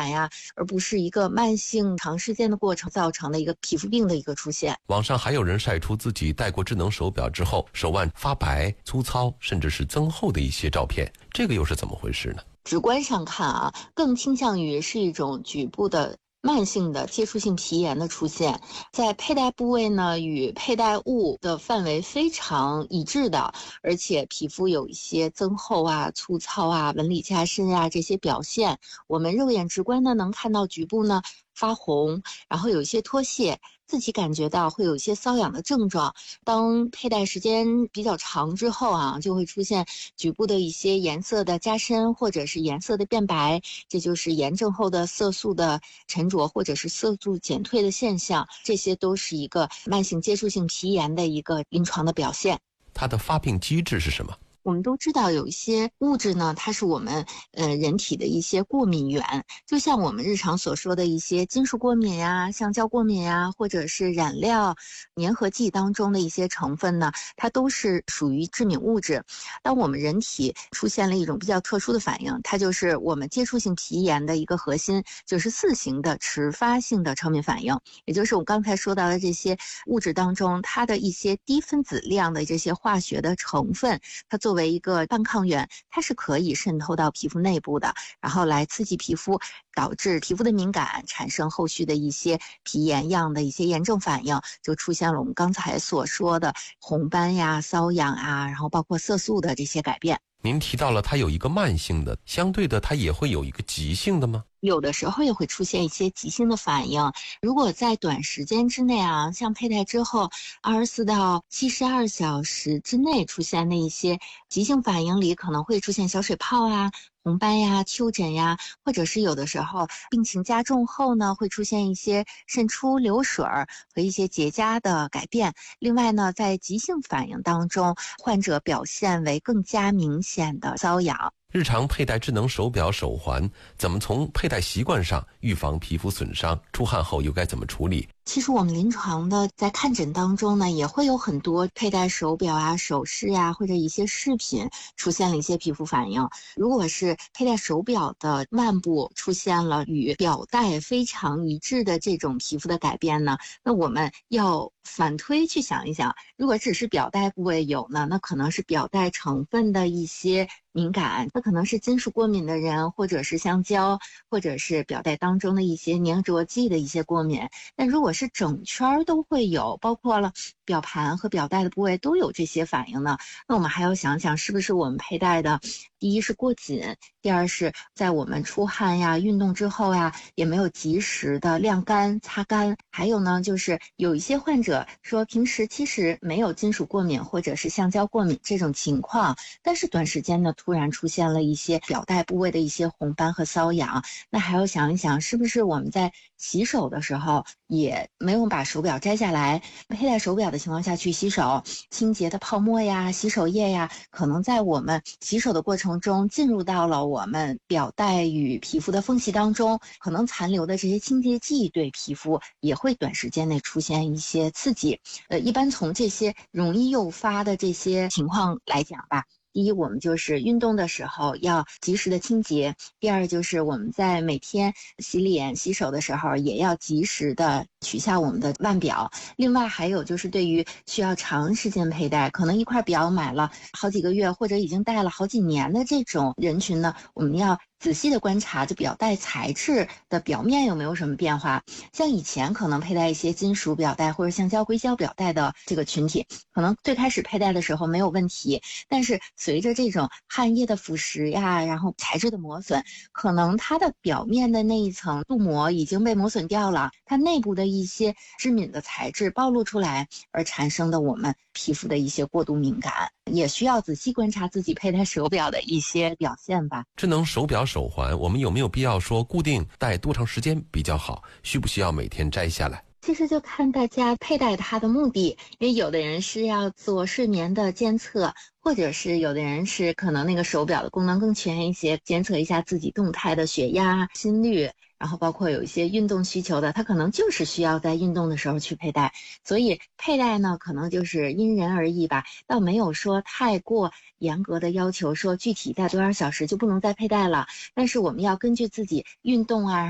感呀，而不是一个慢性长时间的过程造成的一个皮肤病的一个出现。 网上还有人晒出自己戴过智能手表之后手腕发白、粗糙，甚至是增厚的一些照片，这个又是怎么回事呢？ 直观上看啊，更倾向于是一种局部的慢性的接触性皮炎的出现，在佩戴部位呢与佩戴物的范围非常一致的，而且皮肤有一些增厚啊、粗糙啊、纹理加深啊这些表现，我们肉眼直观的能看到局部呢发红，然后有一些脱屑，自己感觉到会有一些瘙痒的症状。当佩戴时间比较长之后啊，就会出现局部的一些颜色的加深，或者是颜色的变白，这就是炎症后的色素的沉着或者是色素减退的现象，这些都是一个慢性接触性皮炎的一个临床的表现。 它的发病机制是什么？ 我们都知道有一些物质呢，它是我们人体的一些过敏源，就像我们日常所说的一些金属过敏呀、橡胶过敏呀，或者是染料、粘合剂当中的一些成分呢，它都是属于致敏物质。当我们人体出现了一种比较特殊的反应，它就是我们接触性皮炎的一个核心，就是4型的迟发性的超敏反应，也就是我刚才说到的这些物质当中，它的一些低分子量的这些化学的成分，它作为一个半抗原，它是可以渗透到皮肤内部的，然后来刺激皮肤，导致皮肤的敏感，产生后续的一些皮炎样的一些炎症反应，就出现了我们刚才所说的红斑呀、瘙痒啊，然后包括色素的这些改变。 您提到了它有一个慢性的，相对的它也会有一个急性的吗？ 有的时候也会出现一些急性的反应，如果在短时间之内啊，像佩戴之后24到72小时之内出现的一些急性反应里，可能会出现小水泡啊、红斑呀、丘疹呀，或者是有的时候病情加重后呢，会出现一些渗出、流水和一些结痂的改变。另外呢，在急性反应当中，患者表现为更加明显的瘙痒。 日常佩戴智能手表、手环，怎么从佩戴习惯上预防皮肤损伤？出汗后又该怎么处理？ 其实我们临床的在看诊当中呢，也会有很多佩戴手表啊、首饰啊，或者一些饰品出现了一些皮肤反应。如果是佩戴手表的腕部出现了与表带非常一致的这种皮肤的改变呢，那我们要反推去想一想，如果只是表带部位有呢，那可能是表带成分的一些敏感，那可能是金属过敏的人，或者是橡胶，或者是表带当中的一些粘着剂的一些过敏。但如果是整圈都会有，包括了表盘和表带的部位都有这些反应呢，那我们还要想想是不是我们佩戴的，第一是过紧，第二是在我们出汗呀、运动之后呀，也没有及时的晾干、擦干。还有呢，就是有一些患者说平时其实没有金属过敏或者是橡胶过敏这种情况，但是短时间呢突然出现了一些表带部位的一些红斑和瘙痒，那还要想一想是不是我们在洗手的时候也没有把手表摘下来，佩戴手表的情况下去洗手，清洁的泡沫呀、洗手液呀，可能在我们洗手的过程中进入到了我们表带与皮肤的缝隙当中，可能残留的这些清洁剂对皮肤也会短时间内出现一些刺激。一般从这些容易诱发的这些情况来讲吧，第一，我们就是运动的时候要及时的清洁；第二，就是我们在每天洗脸、洗手的时候也要及时的取下我们的腕表。另外还有就是对于需要长时间佩戴，可能一块表买了好几个月或者已经戴了好几年的这种人群呢，我们要仔细的观察这表带材质的表面有没有什么变化。像以前可能佩戴一些金属表带或者橡胶硅胶表带的这个群体，可能最开始佩戴的时候没有问题，但是随着这种汗液的腐蚀呀，然后材质的磨损，可能它的表面的那一层镀膜已经被磨损掉了，它内部的一些致敏的材质暴露出来，而产生的我们皮肤的一些过度敏感，也需要仔细观察自己佩戴手表的一些表现吧。 智能手表、手环，我们有没有必要说固定戴多长时间比较好？需不需要每天摘下来？ 其实就看大家佩戴它的目的，因为有的人是要做睡眠的监测，或者是有的人是可能那个手表的功能更全一些，监测一下自己动态的血压、心率，然后包括有一些运动需求的，他可能就是需要在运动的时候去佩戴，所以佩戴呢可能就是因人而异吧，倒没有说太过严格的要求说具体戴多少小时就不能再佩戴了，但是我们要根据自己运动啊